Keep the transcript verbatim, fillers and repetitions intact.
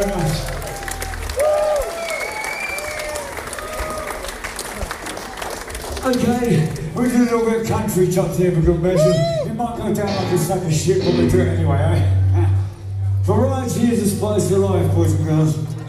very much. Okay, we did a little bit of country chops here for good measure. It might go down like a sack of shit, but we do it anyway, eh? Variety is the spice of life, boys and girls.